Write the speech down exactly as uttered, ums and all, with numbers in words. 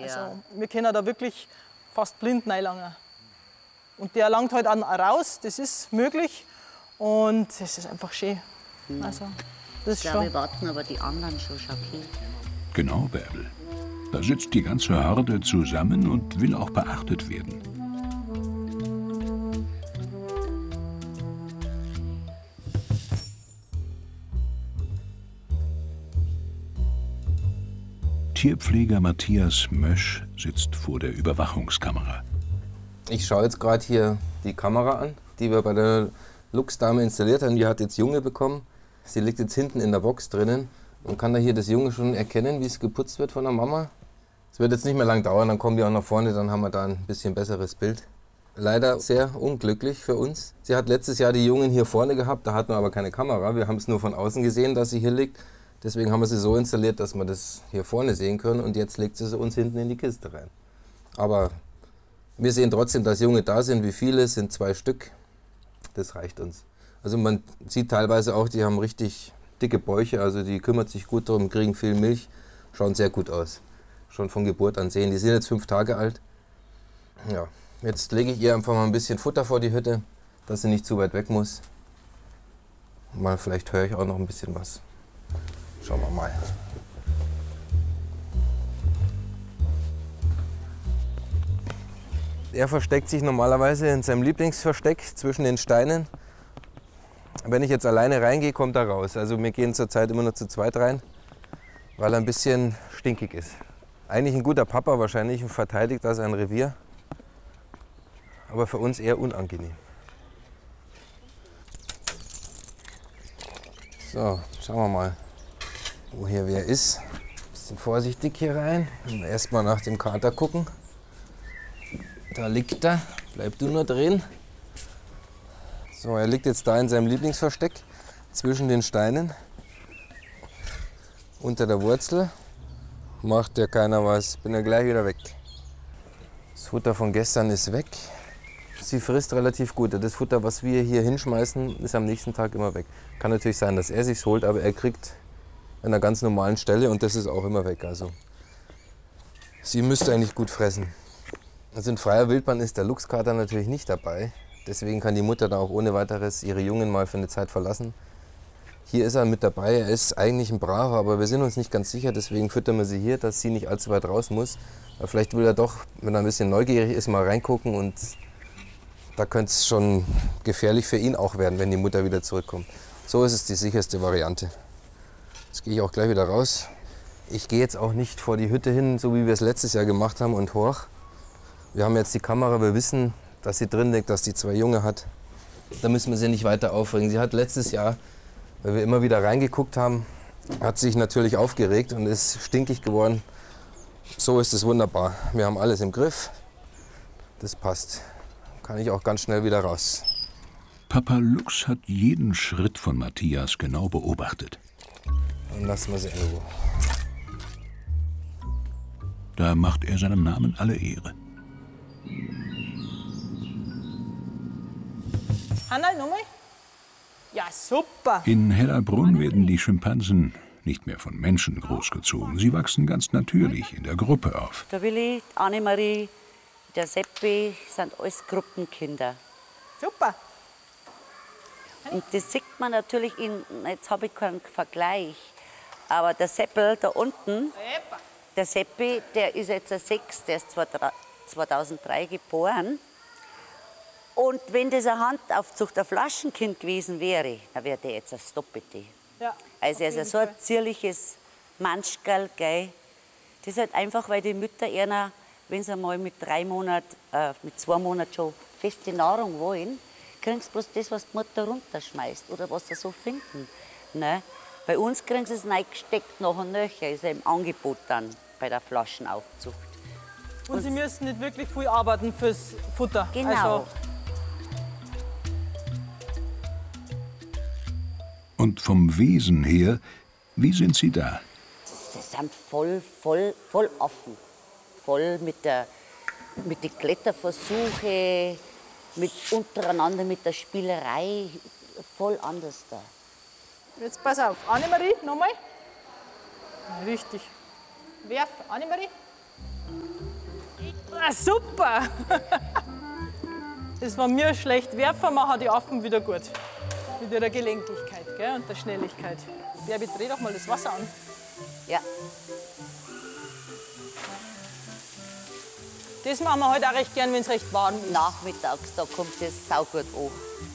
Ja. Also wir können da wirklich fast blind reinlangen. Und der langt halt an raus, das ist möglich. Und es ist einfach schön. Mhm. Also, das Ich ist glaube, schon. warten aber die anderen schon schockiert. Genau, Bärbel. Da sitzt die ganze Herde zusammen und will auch beachtet werden. Tierpfleger Matthias Mösch sitzt vor der Überwachungskamera. Ich schaue jetzt gerade hier die Kamera an, die wir bei der Luchsdame installiert haben. Die hat jetzt Junge bekommen. Sie liegt jetzt hinten in der Box drinnen. Man kann da hier das Junge schon erkennen, wie es geputzt wird von der Mama. Es wird jetzt nicht mehr lang dauern, dann kommen die auch nach vorne, dann haben wir da ein bisschen besseres Bild. Leider sehr unglücklich für uns. Sie hat letztes Jahr die Jungen hier vorne gehabt, da hatten wir aber keine Kamera. Wir haben es nur von außen gesehen, dass sie hier liegt. Deswegen haben wir sie so installiert, dass wir das hier vorne sehen können. Und jetzt legt sie sie uns hinten in die Kiste rein. Aber wir sehen trotzdem, dass Junge da sind. Wie viele? Es sind zwei Stück. Das reicht uns. Also man sieht teilweise auch, die haben richtig dicke Bäuche. Also die kümmert sich gut darum, kriegen viel Milch. Schauen sehr gut aus. Schon von Geburt an sehen. Die sind jetzt fünf Tage alt. Ja, jetzt lege ich ihr einfach mal ein bisschen Futter vor die Hütte, dass sie nicht zu weit weg muss. Mal vielleicht höre ich auch noch ein bisschen was. Schauen wir mal. Er versteckt sich normalerweise in seinem Lieblingsversteck zwischen den Steinen. Wenn ich jetzt alleine reingehe, kommt er raus. Also wir gehen zurzeit immer nur zu zweit rein, weil er ein bisschen stinkig ist. Eigentlich ein guter Papa wahrscheinlich und verteidigt da sein Revier. Aber für uns eher unangenehm. So, schauen wir mal, wo hier wer ist. Bisschen vorsichtig hier rein. Erstmal nach dem Kater gucken. Da liegt er. Bleib du nur drin. So, er liegt jetzt da in seinem Lieblingsversteck zwischen den Steinen. Unter der Wurzel. Macht ja keiner was. Bin ja gleich wieder weg. Das Futter von gestern ist weg. Sie frisst relativ gut. Das Futter, was wir hier hinschmeißen, ist am nächsten Tag immer weg. Kann natürlich sein, dass er sich's holt, aber er kriegt an einer ganz normalen Stelle und das ist auch immer weg. Also sie müsste eigentlich gut fressen. Also in freier Wildbahn ist der Luchskater natürlich nicht dabei. Deswegen kann die Mutter da auch ohne weiteres ihre Jungen mal für eine Zeit verlassen. Hier ist er mit dabei. Er ist eigentlich ein Braver, aber wir sind uns nicht ganz sicher. Deswegen füttern wir sie hier, dass sie nicht allzu weit raus muss. Aber vielleicht will er doch, wenn er ein bisschen neugierig ist, mal reingucken. Und da könnte es schon gefährlich für ihn auch werden, wenn die Mutter wieder zurückkommt. So ist es die sicherste Variante. Jetzt gehe ich auch gleich wieder raus. Ich gehe jetzt auch nicht vor die Hütte hin, so wie wir es letztes Jahr gemacht haben und hoch. Wir haben jetzt die Kamera, wir wissen, dass sie drin liegt, dass die zwei Junge hat. Da müssen wir sie nicht weiter aufregen. Sie hat letztes Jahr, weil wir immer wieder reingeguckt haben, hat sich natürlich aufgeregt und ist stinkig geworden. So ist es wunderbar. Wir haben alles im Griff. Das passt. Kann ich auch ganz schnell wieder raus. Papa Luchs hat jeden Schritt von Matthias genau beobachtet. Dann lassen wir sie in Ruhe. Da macht er seinem Namen alle Ehre. Hanna, nochmal? Ja, super. In Hellerbrunn werden die Schimpansen nicht mehr von Menschen großgezogen. Sie wachsen ganz natürlich in der Gruppe auf. Der Willi, Annemarie, der Seppi sind alles Gruppenkinder. Super. Und das sieht man natürlich, in, jetzt habe ich keinen Vergleich, aber der Seppel da unten, der Seppi, der ist jetzt ein sechs, der ist zweitausenddrei geboren. Und wenn das eine Handaufzucht, ein Flaschenkind gewesen wäre, dann wäre der jetzt ein Stoppete. Ja, also er ist ein so ein zierliches Manschgal, gell. Das ist halt einfach, weil die Mütter eher, wenn sie mal mit drei Monaten, äh, mit zwei Monaten schon feste Nahrung wollen, kriegen sie bloß das, was die Mutter runterschmeißt oder was sie so finden. Ne? Bei uns kriegen sie es reingesteckt nach und nöcher, ist ja im Angebot dann bei der Flaschenaufzucht. Und, und sie müssen nicht wirklich viel arbeiten fürs Futter. Genau. Also Und vom Wesen her, wie sind Sie da? Sie sind voll, voll, voll offen. Voll mit der, mit den Kletterversuchen, mit untereinander, mit der Spielerei. Voll anders da. jetzt pass auf. Annemarie, nochmal. Richtig. Werf, Annemarie. Ah, super! Das war mir schlecht. Werfen machen die Affen wieder gut. Mit ihrer Gelenkigkeit, gell, und der Schnelligkeit. Bärbi, dreh doch mal das Wasser an. Ja. Das machen wir heute auch recht gern, wenn es recht warm ist. Nachmittags, da kommt es saugut an.